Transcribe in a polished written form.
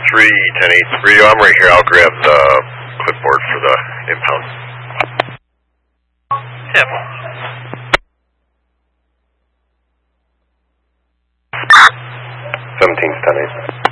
10-8 radio. I'm right here. I'll grab the clipboard for the impound. Tip. 17's 10-8.